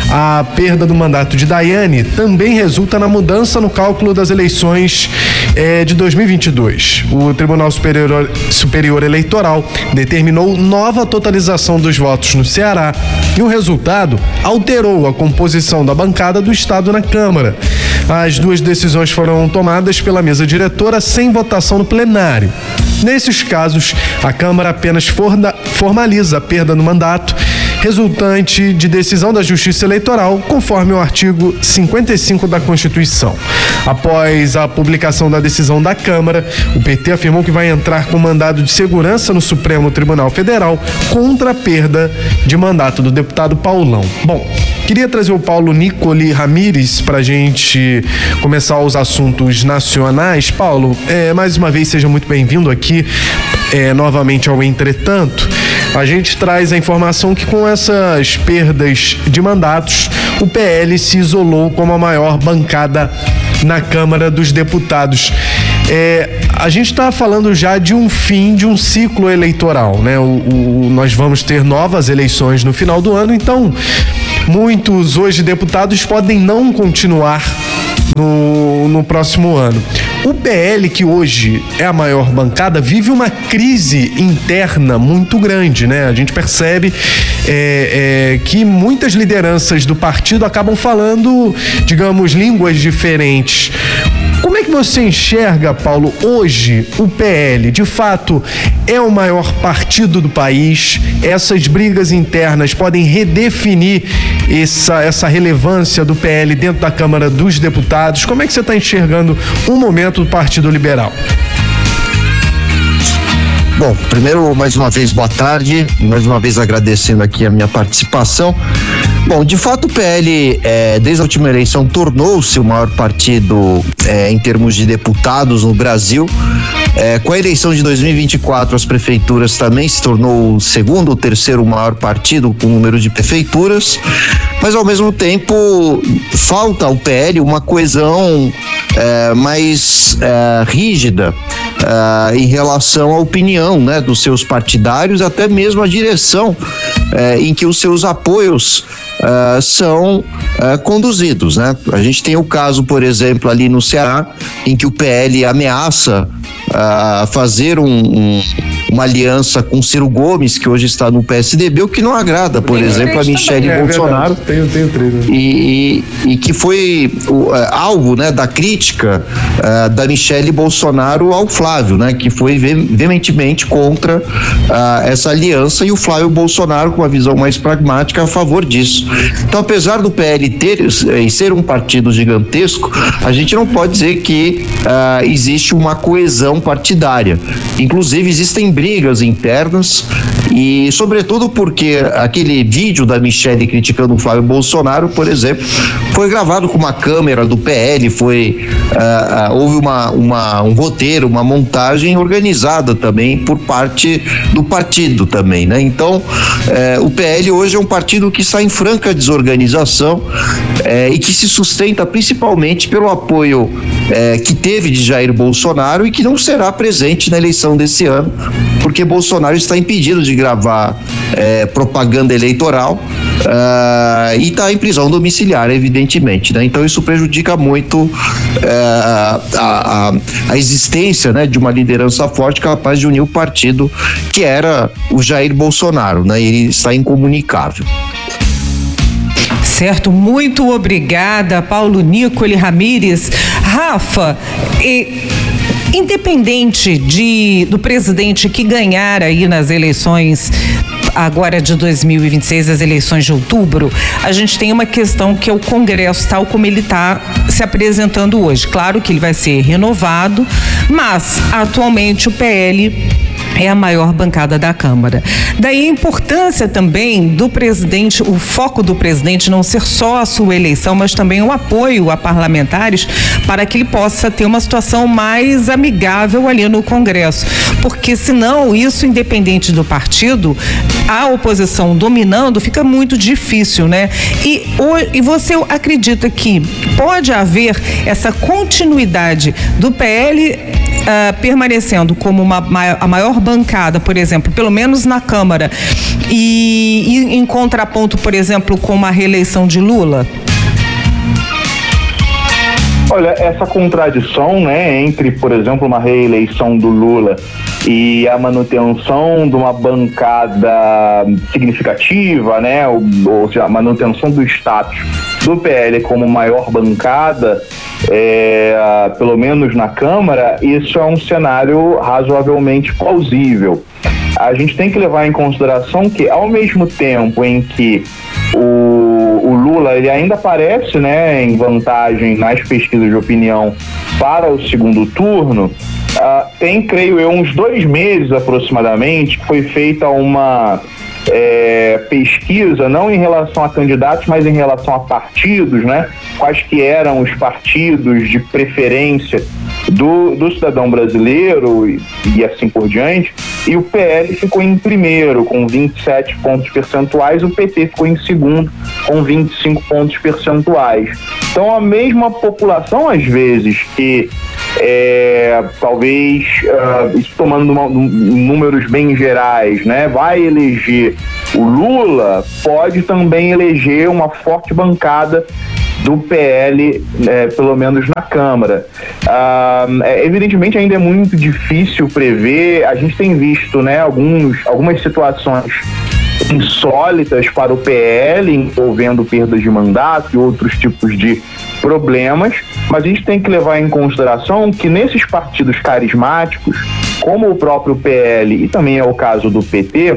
B: A perda do mandato de Daiane também resulta na mudança no cálculo das eleições eh, de dois mil e vinte e dois. O Tribunal Superior, Superior Eleitoral determinou nova totalização dos votos no Ceará e o resultado alterou a composição da bancada do Estado na Câmara. As duas decisões foram tomadas pela mesa diretora sem votação no plenário. Nesses casos, a Câmara apenas formaliza a perda do mandato resultante de decisão da Justiça Eleitoral, conforme o artigo cinquenta e cinco da Constituição. Após a publicação da decisão da Câmara, o P T afirmou que vai entrar com mandado de segurança no Supremo Tribunal Federal contra a perda de mandato do deputado Paulão. Bom, queria trazer o Paulo Nicoli Ramires para a gente começar os assuntos nacionais. Paulo, é, mais uma vez seja muito bem-vindo aqui é, novamente ao Entretanto. A gente traz a informação que com essas perdas de mandatos, o P L se isolou como a maior bancada na Câmara dos Deputados. É, a gente está falando já de um fim de um ciclo eleitoral, né? O, o, nós vamos ter novas eleições no final do ano, então muitos hoje deputados podem não continuar no, no próximo ano. O P L, que hoje é a maior bancada, vive uma crise interna muito grande, né? A gente percebe é, é, que muitas lideranças do partido acabam falando, digamos, línguas diferentes. Como é que você enxerga, Paulo, hoje o P L? De fato, é o maior partido do país? Essas brigas internas podem redefinir essa, essa relevância do P L dentro da Câmara dos Deputados? Como é que você está enxergando o momento do Partido Liberal?
K: Bom, primeiro, mais uma vez, boa tarde, mais uma vez agradecendo aqui a minha participação. Bom, de fato o P L, é, desde a última eleição, tornou-se o maior partido é, em termos de deputados no Brasil. É, com a eleição de dois mil e vinte e quatro, as prefeituras também se tornou o segundo ou terceiro maior partido com o número de prefeituras, mas ao mesmo tempo falta ao P L uma coesão é, mais é, rígida é, em relação à opinião, né, dos seus partidários, até mesmo a direção é, em que os seus apoios Uh, são uh, conduzidos, né? A gente tem o caso, por exemplo, ali no Ceará, em que o P L ameaça uh, fazer um, um, uma aliança com Ciro Gomes, que hoje está no P S D B, o que não agrada, por é, exemplo, a Michele é, Bolsonaro,
B: é tenho, tenho três, né?
K: e, e, e que foi uh, alvo, né, da crítica uh, da Michele Bolsonaro ao Flávio, né, que foi veementemente contra uh, essa aliança, e o Flávio Bolsonaro, com uma visão mais pragmática, a favor disso. Então, apesar do P L ter e ser um partido gigantesco, a gente não pode dizer que uh, existe uma coesão partidária. Inclusive, existem brigas internas e, sobretudo, porque aquele vídeo da Michele criticando o Flávio Bolsonaro, por exemplo, foi gravado com uma câmera do P L, foi, uh, uh, houve uma, uma, um roteiro, uma montagem organizada também por parte do partido também, né? Então, uh, o P L hoje é um partido que está em franca desorganização eh, e que se sustenta principalmente pelo apoio eh, que teve de Jair Bolsonaro e que não será presente na eleição desse ano, porque Bolsonaro está impedido de gravar eh, propaganda eleitoral uh, e está em prisão domiciliar, evidentemente, né? Então isso prejudica muito uh, a, a, a existência, né, de uma liderança forte capaz de unir o partido, que era o Jair Bolsonaro, né? Ele está incomunicável.
H: Certo, muito obrigada, Paulo Nicoli Ramires. Rafa, e, independente de, do presidente que ganhar aí nas eleições agora de dois mil e vinte e seis, as eleições de outubro, a gente tem uma questão que é o Congresso tal como ele está se apresentando hoje. Claro que ele vai ser renovado, mas atualmente o P L é a maior bancada da Câmara. Daí a importância também do presidente, o foco do presidente não ser só a sua eleição, mas também o apoio a parlamentares para que ele possa ter uma situação mais amigável ali no Congresso. Porque senão, isso independente do partido, a oposição dominando fica muito difícil, né? E, e você acredita que pode haver essa continuidade do P L uh, permanecendo como uma, a maior bancada, por exemplo, pelo menos na Câmara, e, e em contraponto, por exemplo, com uma reeleição de Lula?
A: Olha, essa contradição, né, entre, por exemplo, uma reeleição do Lula e a manutenção de uma bancada significativa, né, ou, ou seja, a manutenção do status do P L como maior bancada, é, pelo menos na Câmara, isso é um cenário razoavelmente plausível. a gente tem que levar em consideração que, ao mesmo tempo em que o, o Lula ele ainda aparece, né, em vantagem nas pesquisas de opinião para o segundo turno, uh, tem, creio eu, uns dois meses aproximadamente que foi feita uma é, pesquisa, não em relação a candidatos, mas em relação a partidos, né? Quais que eram os partidos de preferência do, do cidadão brasileiro e, e assim por diante, e o P L ficou em primeiro com vinte e sete pontos percentuais, o P T ficou em segundo com vinte e cinco pontos percentuais. Então a mesma população, às vezes, que é, talvez, uh, isso tomando uma, um, números bem gerais, né, vai eleger o Lula, pode também eleger uma forte bancada do P L, é, pelo menos na Câmara. Ah, é, evidentemente ainda é muito difícil prever, a gente tem visto, né, alguns, algumas situações insólitas para o P L, envolvendo perdas de mandato e outros tipos de problemas, mas a gente tem que levar em consideração que nesses partidos carismáticos, como o próprio P L e também é o caso do P T,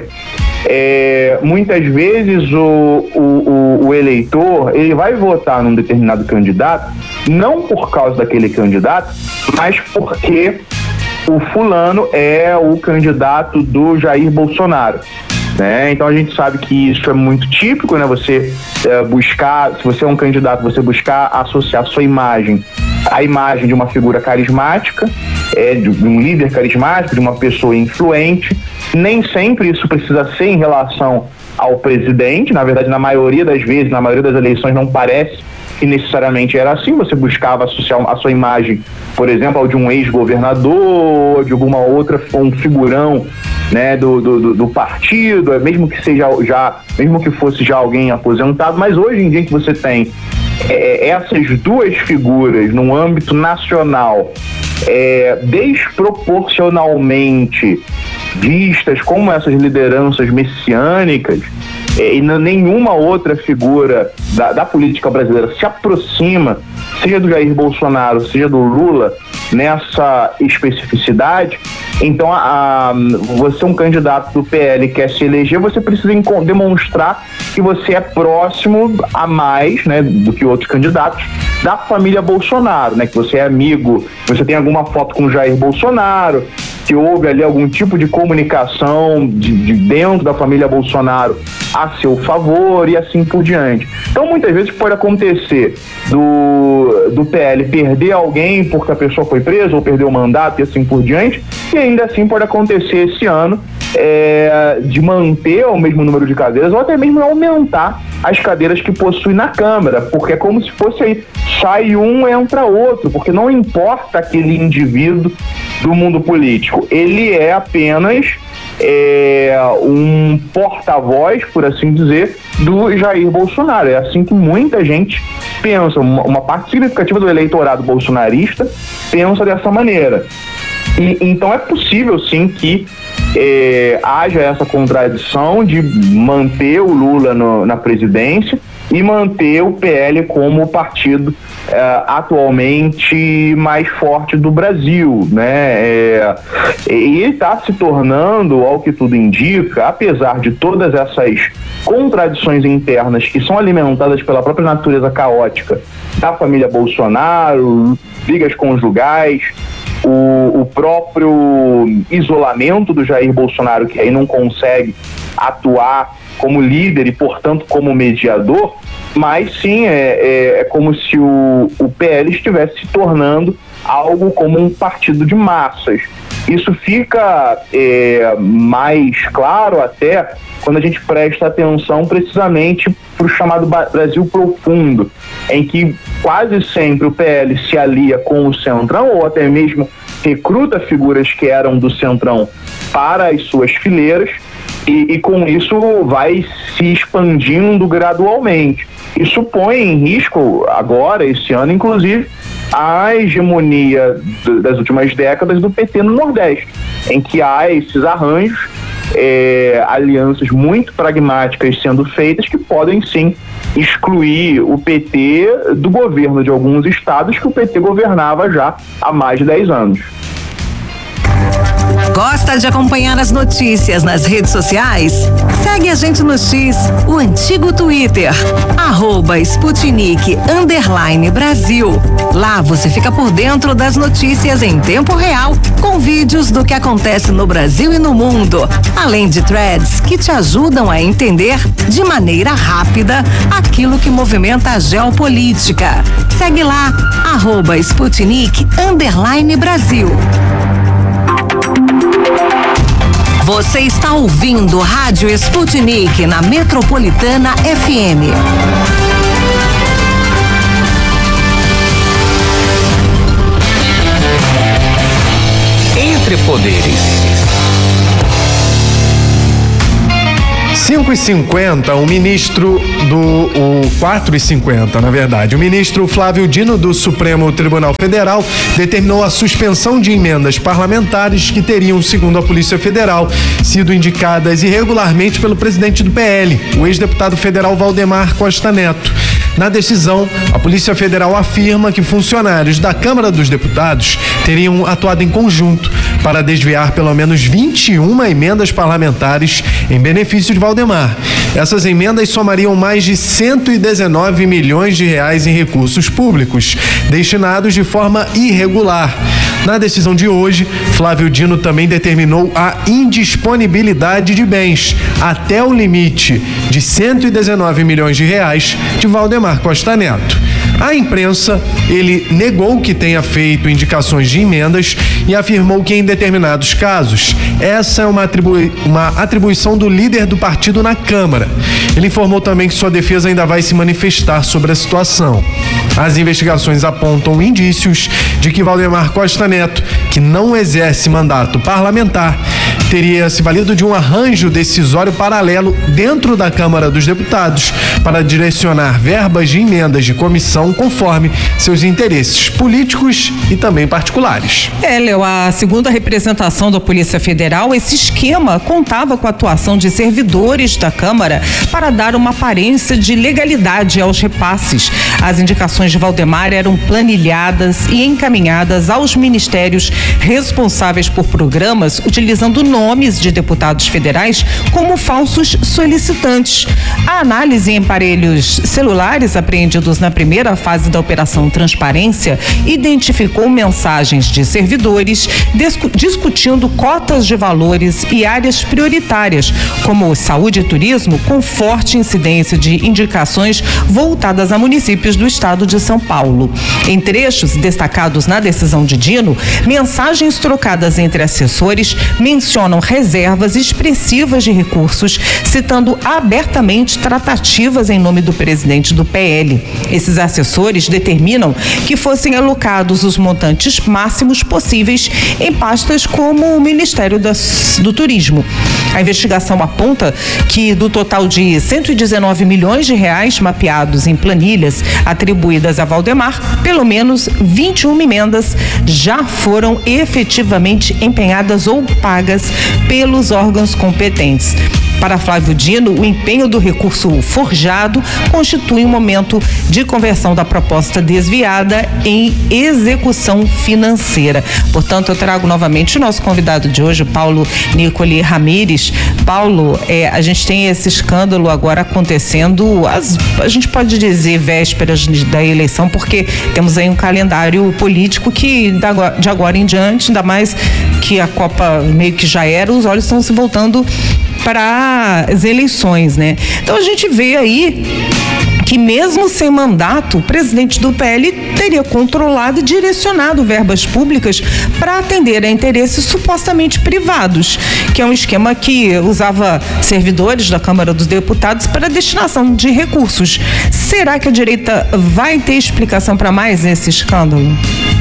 A: É, muitas vezes o, o, o eleitor ele vai votar num determinado candidato não por causa daquele candidato, mas porque o fulano é o candidato do Jair Bolsonaro, né? Então a gente sabe que isso é muito típico, né? Você é, buscar, se você é um candidato, você buscar associar sua imagem à imagem de uma figura carismática, é, de um líder carismático, de uma pessoa influente. Nem sempre isso precisa ser em relação ao presidente, na verdade, na maioria das vezes, na maioria das eleições, não parece que necessariamente era assim. Você buscava associar a sua imagem, por exemplo, ao de um ex-governador, de alguma outra, um figurão, né, do, do, do partido, mesmo que seja já, mesmo que fosse já alguém aposentado, mas hoje em dia que você tem é, essas duas figuras no âmbito nacional, é, desproporcionalmente vistas como essas lideranças messiânicas, e nenhuma outra figura da, da política brasileira se aproxima, seja do Jair Bolsonaro, seja do Lula, nessa especificidade. Então, a, a, você é um candidato do P L, quer se eleger, você precisa demonstrar que você é próximo a mais, né, do que outros candidatos da família Bolsonaro, né, que você é amigo, você tem alguma foto com o Jair Bolsonaro, que houve ali algum tipo de comunicação de, de dentro da família Bolsonaro a seu favor e assim por diante. Então, muitas vezes pode acontecer do, do P L perder alguém porque a pessoa foi presa ou perdeu o mandato e assim por diante, e ainda assim pode acontecer esse ano é, de manter o mesmo número de cadeiras ou até mesmo aumentar as cadeiras que possui na Câmara, porque é como se fosse aí, sai um, entra outro, porque não importa aquele indivíduo do mundo político, ele é apenas é, um porta-voz, por assim dizer, do Jair Bolsonaro. É assim que muita gente pensa, uma, uma parte significativa do eleitorado bolsonarista pensa dessa maneira. E, então é possível sim que é, haja essa contradição de manter o Lula no, na presidência e manter o P L como o partido é, atualmente mais forte do Brasil, né? É, e ele está se tornando, ao que tudo indica, apesar de todas essas contradições internas que são alimentadas pela própria natureza caótica da família Bolsonaro, brigas conjugais, o, o próprio isolamento do Jair Bolsonaro, que aí não consegue atuar como líder e, portanto, como mediador, mas sim, é, é, é como se o, o P L estivesse se tornando algo como um partido de massas. Isso fica é, mais claro até quando a gente presta atenção precisamente para o chamado Brasil Profundo, em que quase sempre o P L se alia com o Centrão ou até mesmo recruta figuras que eram do Centrão para as suas fileiras, E, e com isso vai se expandindo gradualmente. Isso põe em risco agora, esse ano, inclusive, a hegemonia do, das últimas décadas do P T no Nordeste, em que há esses arranjos, é, alianças muito pragmáticas sendo feitas que podem sim excluir o P T do governo de alguns estados que o P T governava já há mais de dez anos.
F: Gosta de acompanhar as notícias nas redes sociais? Segue a gente no X, o antigo Twitter, arroba Sputnik underline Brasil. Lá você fica por dentro das notícias em tempo real, com vídeos do que acontece no Brasil e no mundo, além de threads que te ajudam a entender de maneira rápida aquilo que movimenta a geopolítica. Segue lá, arroba Sputnik underline Brasil. Você está ouvindo Rádio Sputnik na Metropolitana F M.
G: Entre Poderes.
B: cinco e cinquenta, o ministro do... o quatro e cinquenta, na verdade. O ministro Flávio Dino, do Supremo Tribunal Federal, determinou a suspensão de emendas parlamentares que teriam, segundo a Polícia Federal, sido indicadas irregularmente pelo presidente do P L, o ex-deputado federal Valdemar Costa Neto. Na decisão, a Polícia Federal afirma que funcionários da Câmara dos Deputados teriam atuado em conjunto para desviar pelo menos vinte e uma emendas parlamentares em benefício de Valdemar. Essas emendas somariam mais de cento e dezenove milhões de reais em recursos públicos, destinados de forma irregular. Na decisão de hoje, Flávio Dino também determinou a indisponibilidade de bens até o limite de cento e dezenove milhões de reais de Valdemar Costa Neto. À imprensa, ele negou que tenha feito indicações de emendas e afirmou que, em determinados casos, essa é uma, atribui- uma atribuição do líder do partido na Câmara. Ele informou também que sua defesa ainda vai se manifestar sobre a situação. As investigações apontam indícios de que Valdemar Costa Neto, que não exerce mandato parlamentar, teria se valido de um arranjo decisório paralelo dentro da Câmara dos Deputados para direcionar verbas de emendas de comissão conforme seus interesses políticos e também particulares.
H: É, Léo, a segunda representação da Polícia Federal, esse esquema contava com a atuação de servidores da Câmara para dar uma aparência de legalidade aos repasses. As indicações de Valdemar eram planilhadas e encaminhadas aos ministérios responsáveis por programas, utilizando nomes de deputados federais como falsos solicitantes. A análise em aparelhos celulares apreendidos na primeira fase da Operação Transparência identificou mensagens de servidores discu- discutindo cotas de valores e áreas prioritárias, como saúde e turismo, com forte incidência de indicações voltadas a municípios do estado de São Paulo. Em trechos destacados na decisão de Dino, mensagens trocadas entre assessores mencionam reservas expressivas de recursos, citando abertamente tratativas em nome do presidente do P L. Esses assessores determinam que fossem alocados os montantes máximos possíveis em pastas como o Ministério das, do Turismo. A investigação aponta que do total de cento e dezenove milhões de reais mapeados em planilhas atribuídas a Valdemar, pelo menos vinte e uma emendas já foram efetivamente empenhadas ou pagas pelos órgãos competentes. Para Flávio Dino, o empenho do recurso forjado constitui um momento de conversão da proposta desviada em execução financeira. Portanto, eu trago novamente o nosso convidado de hoje, Paulo Nicoli Ramires. Paulo, é, a gente tem esse escândalo agora acontecendo, as, a gente pode dizer vésperas da eleição, porque temos aí um calendário político que de agora em diante, ainda mais que a Copa meio que já era, os olhos estão se voltando para as eleições, né? Então a gente vê aí que mesmo sem mandato, o presidente do P L teria controlado e direcionado verbas públicas para atender a interesses supostamente privados, que é um esquema que usava servidores da Câmara dos Deputados para destinação de recursos. Será que a direita vai ter explicação para mais esse escândalo?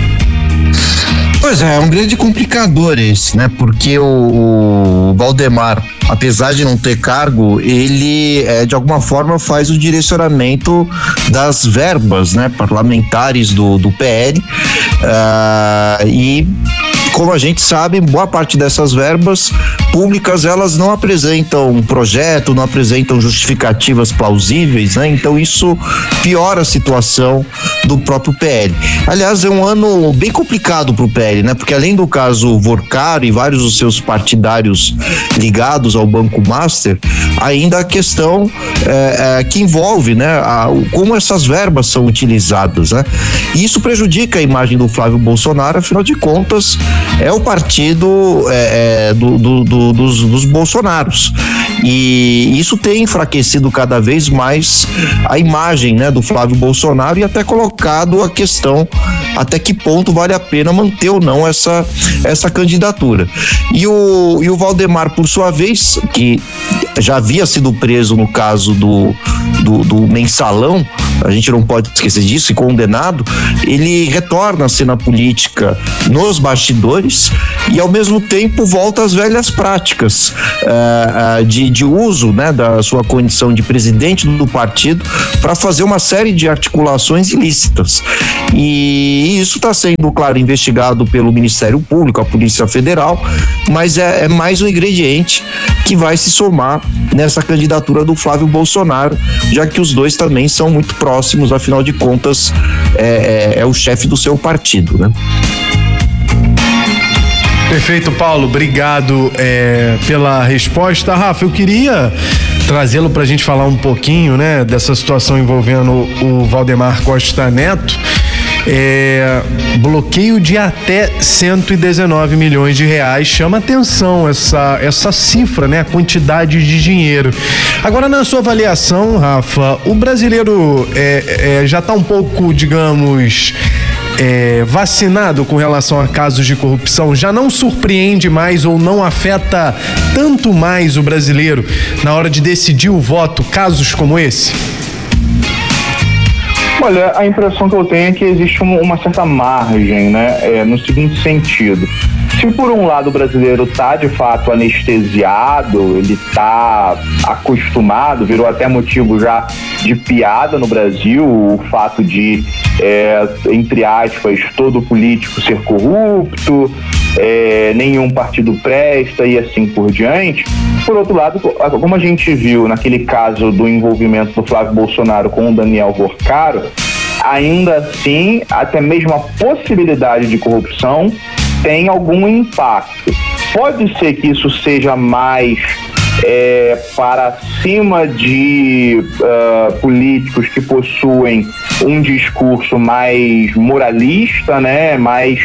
K: Pois é, é um grande complicador esse, né? Porque o, o Valdemar, apesar de não ter cargo, ele é, de alguma forma faz o direcionamento das verbas, né, parlamentares do, do P L, uh, e como a gente sabe, boa parte dessas verbas públicas, elas não apresentam um projeto, não apresentam justificativas plausíveis, né? Então isso piora a situação do próprio P L. Aliás, é um ano bem complicado para o P L, né? Porque além do caso Vorcaro e vários dos seus partidários ligados ao Banco Master, ainda a questão é, é, que envolve, né, a, como essas verbas são utilizadas, né? E isso prejudica a imagem do Flávio Bolsonaro, afinal de contas, é o partido é, é, do, do, do, dos, dos Bolsonaros. E isso tem enfraquecido cada vez mais a imagem, né, do Flávio Bolsonaro e até colocado a questão até que ponto vale a pena manter ou não essa, essa candidatura. E o, e o Valdemar, por sua vez, que já havia sido preso no caso do, do, do mensalão, a gente não pode esquecer disso, e condenado, ele retorna à cena política nos bastidores e ao mesmo tempo volta às velhas práticas uh, uh, de, de uso, né, da sua condição de presidente do partido para fazer uma série de articulações ilícitas. E isso está sendo, claro, investigado pelo Ministério Público, a Polícia Federal, mas é, é mais um ingrediente que vai se somar nessa candidatura do Flávio Bolsonaro, já que os dois também são muito próximos, afinal de contas, é, é, é o chefe do seu partido, né?
B: Perfeito, Paulo, obrigado é, pela resposta. Rafa, eu queria trazê-lo para a gente falar um pouquinho, né, dessa situação envolvendo o Valdemar Costa Neto. É, bloqueio de até cento e dezenove milhões de reais, chama atenção essa, essa cifra, né? A quantidade de dinheiro. Agora, na sua avaliação, Rafa, o brasileiro é, é, já está um pouco, digamos, é, vacinado com relação a casos de corrupção? Já não surpreende mais ou não afeta tanto mais o brasileiro na hora de decidir o voto, casos como esse?
A: Olha, a impressão que eu tenho é que existe um, uma certa margem, né? É, no seguinte sentido. Se por um lado o brasileiro está de fato anestesiado, ele está acostumado, virou até motivo já de piada no Brasil, o fato de, é, entre aspas, todo político ser corrupto, é, nenhum partido presta e assim por diante. Por outro lado, como a gente viu naquele caso do envolvimento do Flávio Bolsonaro com o Daniel Vorcaro, ainda assim, até mesmo a possibilidade de corrupção tem algum impacto. Pode ser que isso seja mais é, para cima de uh, políticos que possuem um discurso mais moralista, né? Mais,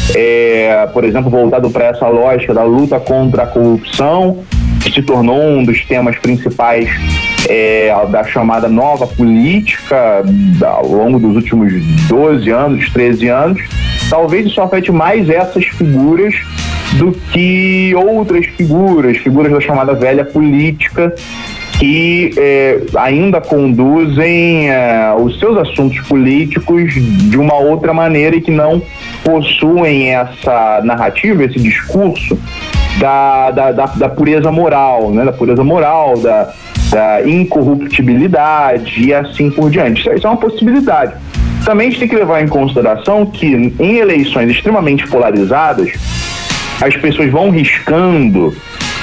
A: é, por exemplo, voltado para essa lógica da luta contra a corrupção, que se tornou um dos temas principais é, da chamada nova política ao longo dos últimos doze anos, treze anos. Talvez isso afete mais essas figuras do que outras figuras, figuras da chamada velha política, que é, ainda conduzem é, os seus assuntos políticos de uma outra maneira e que não possuem essa narrativa, esse discurso da, da, da, da pureza moral, né? Da pureza moral, da, da incorruptibilidade e assim por diante. Isso é uma possibilidade. Também a gente tem que levar em consideração que em eleições extremamente polarizadas, as pessoas vão riscando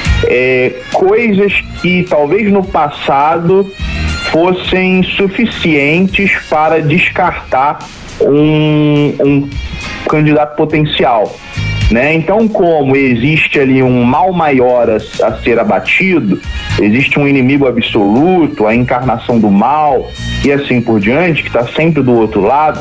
A: é, coisas que talvez no passado fossem suficientes para descartar um, um candidato potencial, né? Então, como existe ali um mal maior a, a ser abatido, existe um inimigo absoluto, a encarnação do mal e assim por diante, que está sempre do outro lado,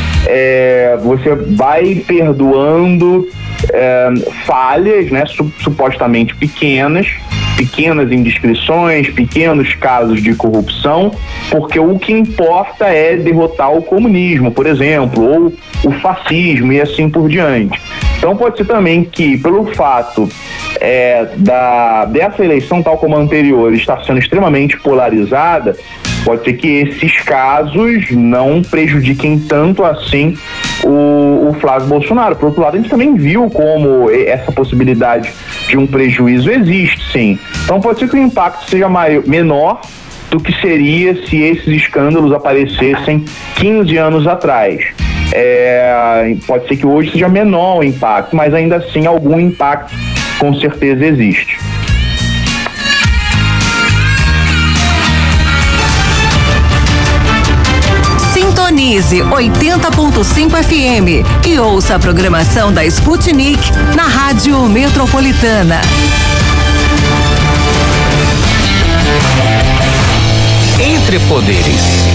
A: é, você vai perdoando é, falhas, né, supostamente pequenas, pequenas indiscrições, pequenos casos de corrupção, porque o que importa é derrotar o comunismo, por exemplo, ou o fascismo e assim por diante. Então pode ser também que, pelo fato é, da, dessa eleição, tal como a anterior, estar sendo extremamente polarizada, pode ser que esses casos não prejudiquem tanto assim o, o Flávio Bolsonaro. Por outro lado, a gente também viu como essa possibilidade de um prejuízo existe, sim. Então pode ser que o impacto seja maior, menor do que seria se esses escândalos aparecessem quinze anos atrás. É, pode ser que hoje seja menor o impacto, mas ainda assim algum impacto com certeza existe.
F: Sintonize oitenta ponto cinco F M e ouça a programação da Sputnik na Rádio Metropolitana.
G: Entre Poderes.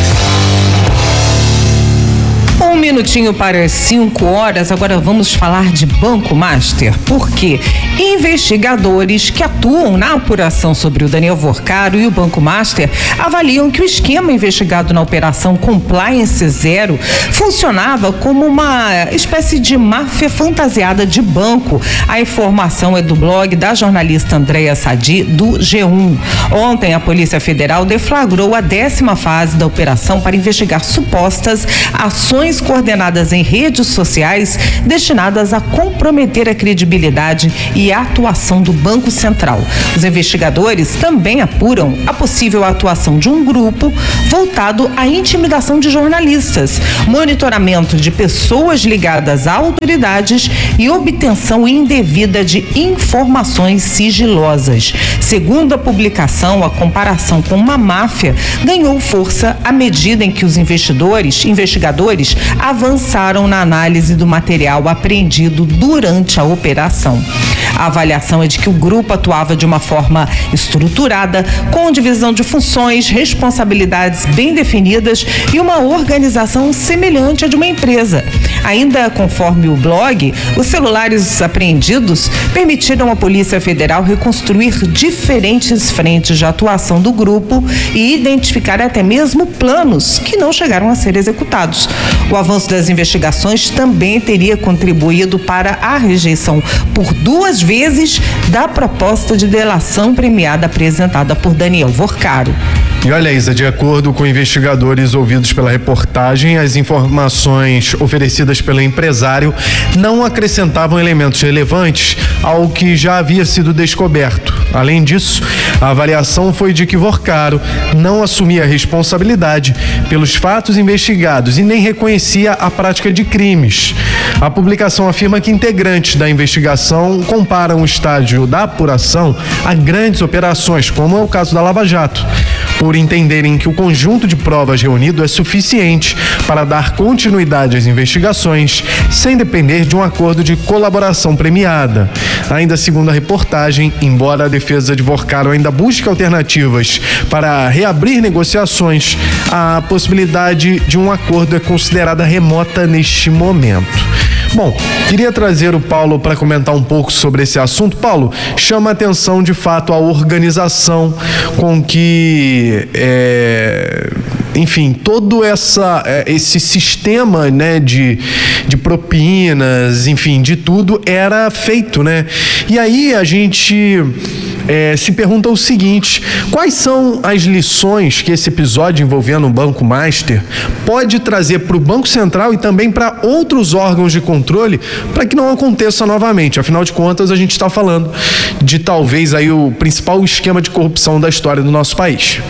H: Um minutinho para as cinco horas, agora vamos falar de Banco Master, porque investigadores que atuam na apuração sobre o Daniel Vorcaro e o Banco Master avaliam que o esquema investigado na Operação Compliance Zero funcionava como uma espécie de máfia fantasiada de banco. A informação é do blog da jornalista Andréa Sadi, do G um. Ontem, a Polícia Federal deflagrou a décima fase da operação para investigar supostas ações coordenadas em redes sociais destinadas a comprometer a credibilidade e a atuação do Banco Central. Os investigadores também apuram a possível atuação de um grupo voltado à intimidação de jornalistas, monitoramento de pessoas ligadas a autoridades e obtenção indevida de informações sigilosas. Segundo a publicação, a comparação com uma máfia ganhou força à medida em que os investidores, investigadores avançaram na análise do material apreendido durante a operação. A avaliação é de que o grupo atuava de uma forma estruturada, com divisão de funções, responsabilidades bem definidas e uma organização semelhante à de uma empresa. Ainda conforme o blog, os celulares apreendidos permitiram à Polícia Federal reconstruir diferentes frentes de atuação do grupo e identificar até mesmo planos que não chegaram a ser executados. O avanço das investigações também teria contribuído para a rejeição por duas vezes da proposta de delação premiada apresentada por Daniel Vorcaro.
B: E olha, Isa, de acordo com investigadores ouvidos pela reportagem, as informações oferecidas pelo empresário não acrescentavam elementos relevantes ao que já havia sido descoberto. Além disso, a avaliação foi de que Vorcaro não assumia a responsabilidade pelos fatos investigados e nem reconhecia a prática de crimes. A publicação afirma que integrantes da investigação comparam o estágio da apuração a grandes operações, como é o caso da Lava Jato, por entenderem que o conjunto de provas reunido é suficiente para dar continuidade às investigações, sem depender de um acordo de colaboração premiada. Ainda segundo a reportagem, embora a defesa de Vorcaro ainda busque alternativas para reabrir negociações, a possibilidade de um acordo é considerada remota neste momento. Bom, queria trazer o Paulo para comentar um pouco sobre esse assunto. Paulo, chama a atenção de fato a organização com que, é, enfim, todo essa, esse sistema, né, de, de propinas, enfim, de tudo era feito, né? E aí a gente é, se pergunta o seguinte: quais são as lições que esse episódio envolvendo o Banco Master pode trazer para o Banco Central e também para outros órgãos de controle para que não aconteça novamente? Afinal de contas, a gente está falando de talvez aí o principal esquema de corrupção da história do nosso país.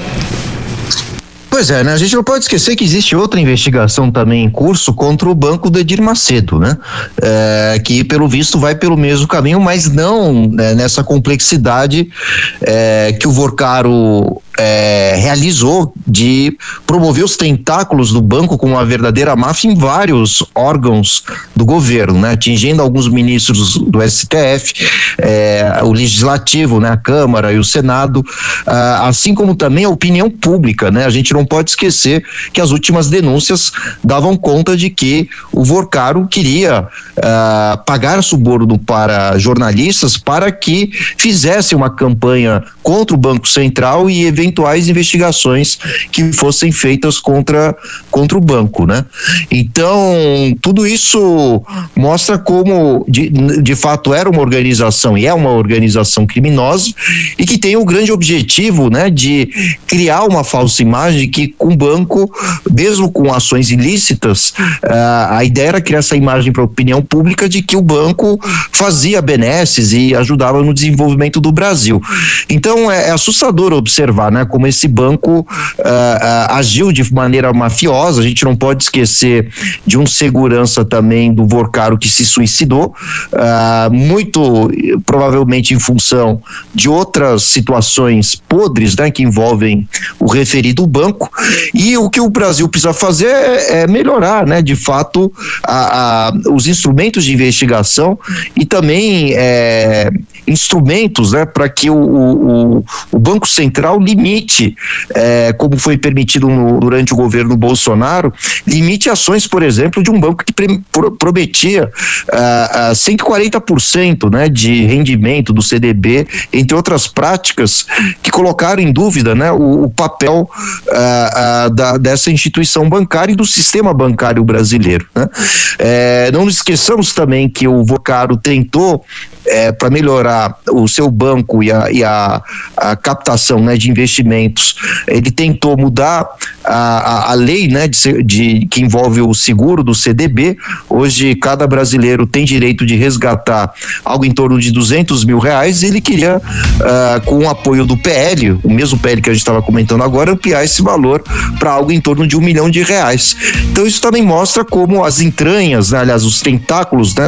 K: Pois é, né? A gente não pode esquecer que existe outra investigação também em curso contra o banco do Edir Macedo, né? É, que pelo visto vai pelo mesmo caminho, mas não, né, nessa complexidade é, que o Vorcaro É, realizou de promover os tentáculos do banco como uma verdadeira máfia em vários órgãos do governo, né? Atingindo alguns ministros do S T F, é, o Legislativo, né? A Câmara e o Senado, ah, assim como também a opinião pública, né? A gente não pode esquecer que as últimas denúncias davam conta de que o Vorcaro queria ah, pagar suborno para jornalistas para que fizessem uma campanha contra o Banco Central e eventualmente eventuais investigações que fossem feitas contra, contra o banco, né? Então, tudo isso mostra como de, de fato era uma organização e é uma organização criminosa e que tem o grande objetivo, né, de criar uma falsa imagem de que com o banco, mesmo com ações ilícitas, uh, a ideia era criar essa imagem para a opinião pública de que o banco fazia benesses e ajudava no desenvolvimento do Brasil. Então, é, é assustador observar, né? né, como esse banco uh, uh, agiu de maneira mafiosa. A gente não pode esquecer de um segurança também do Vocaro que se suicidou, uh, muito provavelmente em função de outras situações podres, né, que envolvem o referido banco. E o que o Brasil precisa fazer é, é melhorar, né, de fato, a, a, os instrumentos de investigação e também é, instrumentos, né, para que o, o, o Banco Central limite, é, como foi permitido no, durante o governo Bolsonaro, limite ações, por exemplo, de um banco que pre, pro, prometia uh, uh, cento e quarenta por cento, né, de rendimento do C D B, entre outras práticas que colocaram em dúvida, né, o, o papel uh, uh, da, dessa instituição bancária e do sistema bancário brasileiro, né? É, não nos esqueçamos também que o Vocaro tentou, é, para melhorar o seu banco e a, e a, a captação, né, de investimentos, ele tentou mudar a, a, a lei, né, de, de, que envolve o seguro do C D B. Hoje cada brasileiro tem direito de resgatar algo em torno de duzentos mil reais. Ele queria, uh, com o apoio do P L, o mesmo P L que a gente estava comentando agora, ampliar esse valor para algo em torno de um milhão de reais. Então isso também mostra como as entranhas, né, aliás, os tentáculos, né,